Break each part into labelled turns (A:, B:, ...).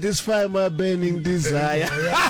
A: Satisfy my burning desire.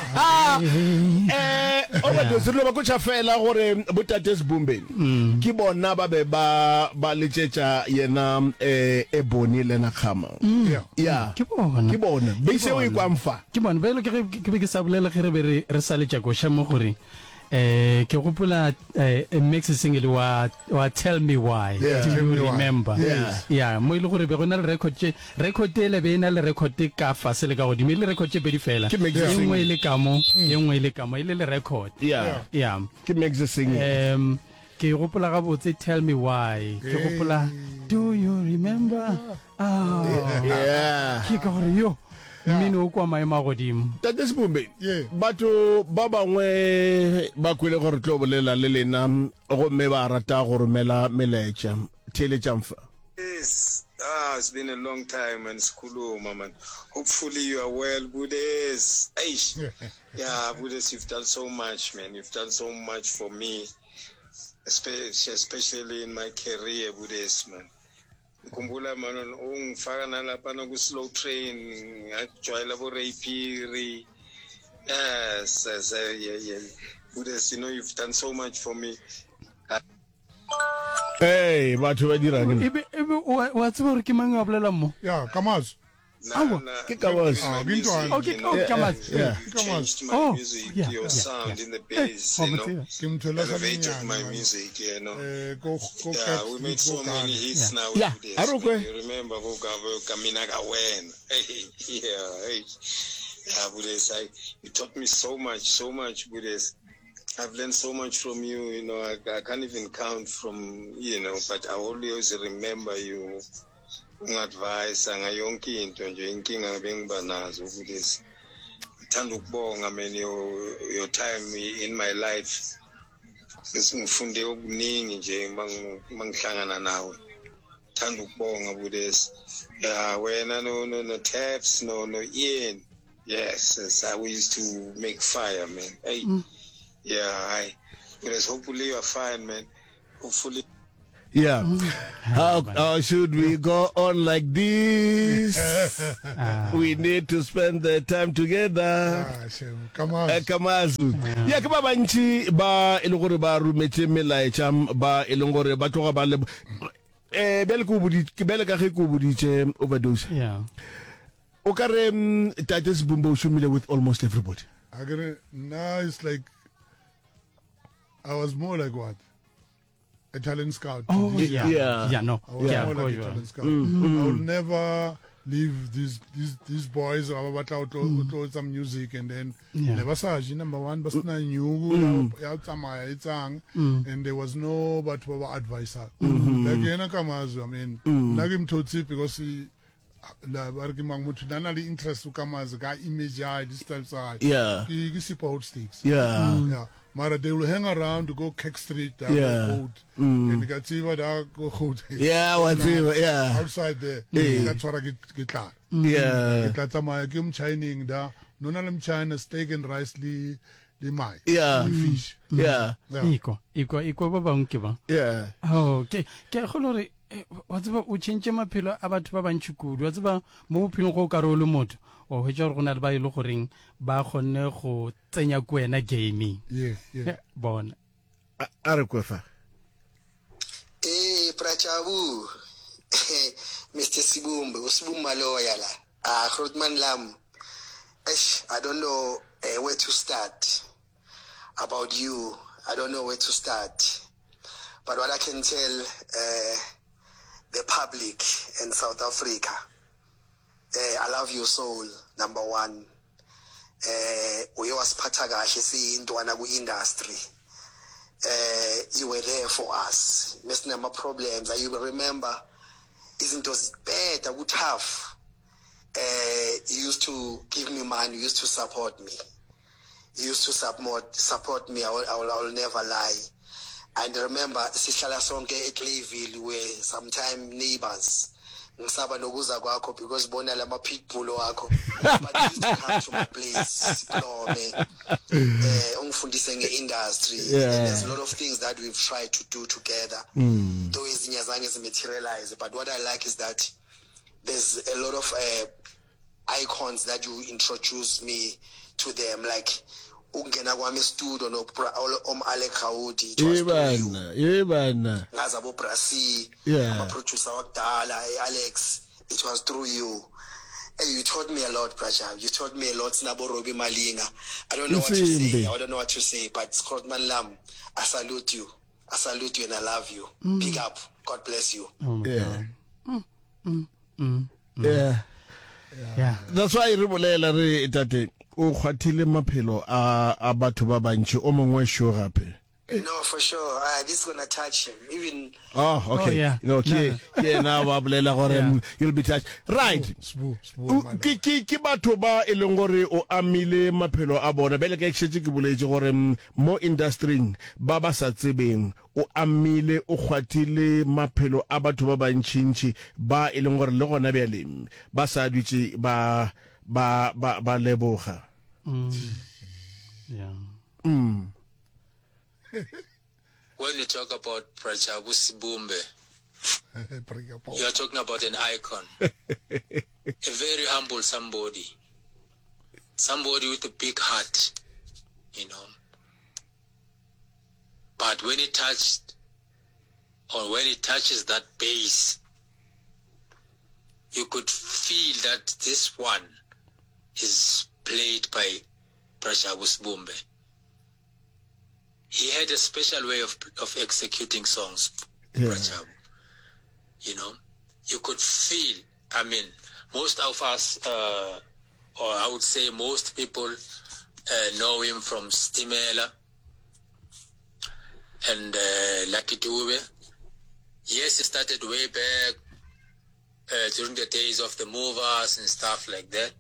A: Overdose lo ba go tshafela gore botates bombeni. Ke bona ba be ba letsetsa yena e bonile na khama. Yeah. Ke bona. Be se o ikwamfa.
B: Ke bona be le ke sa bolela ge re sale tsa go shamo gore ke gopola mix single wa Tell Me Why. Do you remember? Yeah, mo ile gore be gona le record ele be ena le record ka fa se le ka godimo le record be di fela engwe ile kamo ile le record.
A: Yeah ke mix sing
B: ke gopola ga botse Tell Me Why ke gopola Do you remember?
A: Yeah
B: ke ka gore yo mino kwa maema godimo
A: tates bombeni batho ba bangwe ba kwele gore tlo bolela le lena go me ba rata go romela melaetsa tele tsamfa.
C: Yes, it's been a long time and sikhuluma man. Hopefully you are well, Buddhas. Yeah, Buddhas, you've done so much, man. You've done so much for me, especially in my career, Buddhas, man. Kumbula man ungifaka nalapha ku slow train ngajwayela bo rapiri. Yes, yeah. Buddhas, you know you've done so much for me.
A: Hey, batho ba dira ke
B: wa tseba re ke mang a bolela mo
D: Yeah, Kamaz.
A: ke ka was
B: okay Kamaz
C: changed my music, your sound in the bass, you know. Elevated my music, you know. Yeah, we made so many hits now.
A: Yeah, I don't know.
C: You remember Kamina Gawen. Yeah, Buddhas, you taught me so much, Buddhas. I've learned so much from you, you know. I can't even count from, you know, but I always remember you. Advice angayonke into nje inkinga bengiba nazo ukuthi ngithanda ukubonga man your time in my life ngifunde okuningi nje mangihlangana nawe ngithanda ukubonga Buddhas wena no Taps no Ian yes I used to make fire man Buddhas, hopefully you are fine man, hopefully.
A: Yeah. How should we go on like this? We need to spend the time together.
D: Come on.
A: Yeah, kaba bantsi ba elongore ba rumetse melaetsa ba elongore ba tloga ba le bele ka ge go boditse overdose.
B: Yeah.
A: O ka re Tates Bumbo shumile with almost everybody.
D: Now it's like I was more like what? A talent scout.
B: Oh yeah. No.
D: I was more like a talent scout. I would never leave these boys or what out to some music and then never saw number one but na new and there was no but advisor. Like Kamazu, I mean nagim totsi because he la barki mangmutu nana the interest to Kamazu guy image this type side.
A: Yeah.
D: He support sticks.
A: Yeah.
D: Mara they will hang around to go Keck Street down the road and get see what I go hold. Outside there. That's what I get clear. That's my game Chining da. None of them China steak and rice li mai. Fish.
B: Iko ba bangke ba.
A: Yeah.
B: Okay. Ke golore wa tseba o change maphelo a batho ba bantsi kudu wa tseba mo bophelo go karolo motho o hwetša gore gona le ba ile goreng ba kgonne go tsenya kwena gaming. Bona
A: a re kwefa
E: Prachabu Mr. Sibumba lawyer la Grootman Lam. I don't know where to start about you. I don't know where to start, but what I can tell the public in South Africa, I love your soul, number one. Uyawasiphatha kahle siyintwana ku-industry. You were there for us. Mesinama problems. I remember izinto zibheda ku-tough. You used to give me money, you used to support me. You used to support me, I will never lie. And remember, sihlala sonke eClayville where sometime neighbors ngisaba nokuza kwakho because bona lama pitbull wakho but you used to come to my place Siplome ungifundise ngeindustry and there's a lot of things that we've tried to do together though ezinye zange zimaterialize but what I like is that there's a lot of icons that you introduce me to them, like ungena kwami studio no Alec Khawuti, it was through you. Ngazabo Brasi,
A: Yeah.
E: I'm a producer wakudala, Alex, it was through you. Hey, you taught me a lot, Praja. You taught me a lot, Snabo Robi Malinga. I don't know what to say. I don't know what to say, but Scotman Lam, I salute you. I salute you and I love you. Big up. God bless you.
A: Yeah.
B: Yeah.
A: That's why re bolela re tate o khwathile maphelo a batho ba bantši o mongwe sure gape.
E: No, for sure. This is gonna touch him. Even
A: Oh, okay.
B: Oh, yeah.
A: Okay. Yeah, now ba bolela gore you'll be touched. Right. Ke batho ba e leng gore o amile maphelo a bona bele ke ekshetse ke boletse gore mo industry ba ba sa tsebeng o amile o khwathile maphelo a batho ba bantšintši ba e leng gore le gona bjale ba sa dutse ba leboga.
B: Yeah.
F: When you talk about Prajabu Sibumbe, you are talking about an icon, a very humble somebody with a big heart, you know. But when it touches that base, you could feel that this one is played by Prajabu Sibumbe. He had a special way of executing songs, Prajabu. You know, you could feel, I mean, most of us, or I would say most people know him from Stimela and Lucky Dube. Yes, he started way back during the days of the movers and stuff like that.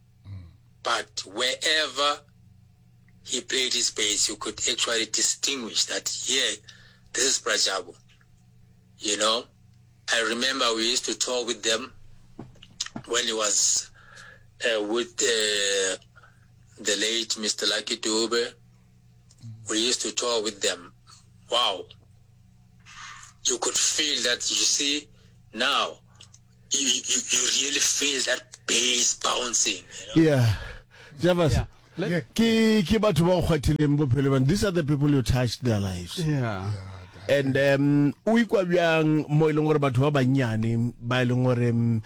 F: But wherever he played his bass, you could actually distinguish that, yeah, this is Prajabu. You know, I remember we used to tour with them when he was with the late Mr. Lucky Dube. We used to tour with them. Wow. You could feel that, you see, now, you really feel that bass bouncing. You know?
A: Yeah. Javas.
B: Yeah.
A: These are the people who touched their lives.
B: Yeah.
A: And o ikwa bjang mo e leng gore batho ba banyane ba e leng gore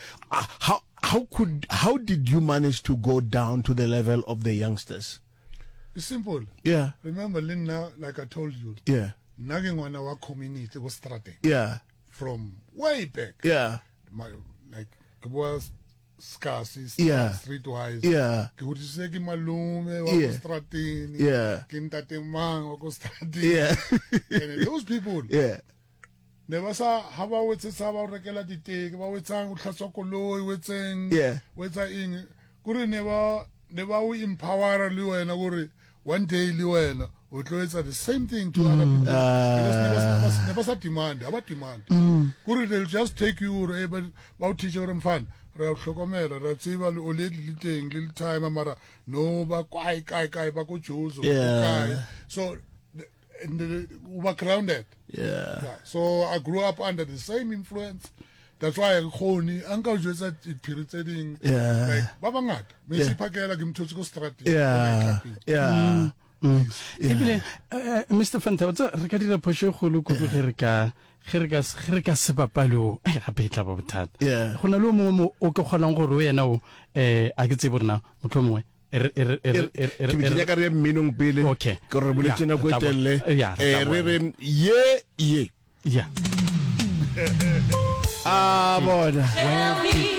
A: how did you manage to go down to the level of the youngsters?
D: It's simple.
A: Yeah.
D: Remember, Lina, like I told you,
A: Yeah.
D: nagging on our community was starting
A: Yeah.
D: from way back.
A: Yeah.
D: Like it was scarce,
A: Yeah.
D: streetwise.
A: Yeah.
D: Ke hotse ke malume wa
A: Yeah.
D: ko strateng.
A: Yeah.
D: Ke ntate mang wa ko strateng.
A: Yeah.
D: And those people,
A: Yeah.
D: ne ba sa ha ba wetse sa ba rekela diteke ba wetsang o tlhatswa koloi wetseng
A: Yeah.
D: wetsa eng gore ne ba o empower le wena gore one day le wena o tlo etsa the same thing to other people. Ne ba sa demand about demand gore they'll just take you ba o teach gore mfana re a hlokomela ra tseba le o le teng le time mara no ba kai ba go juzo
A: Yeah.
D: so we were grounded.
A: Yeah.
D: Yeah. So I grew up under the same influence. That's why Khoni uncle just at period
A: Yeah.
D: like Baba Ngat. Me sipakela ke mthotse ko strategy.
A: Yeah. Yeah.
B: Ebile Mr. Fanta re ka dira phosho kholo kudu re ka se papalo e gape tla ba bothata.
A: Yeah.
B: Gona le mo o ke kgonang gore wena o a ke tsebe rena motlhomongwe
A: ke bitnya ka re mminong pele
B: Okay.
A: ke re boletse na go etelle
B: Yeah,
A: re ye
B: yeah.
A: bona